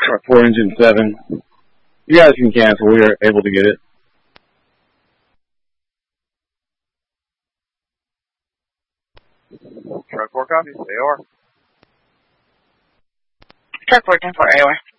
Truck 4, engine 7. You guys can cancel. We are able to get it. Truck 4 copies. AOR. Truck 14 for AOR.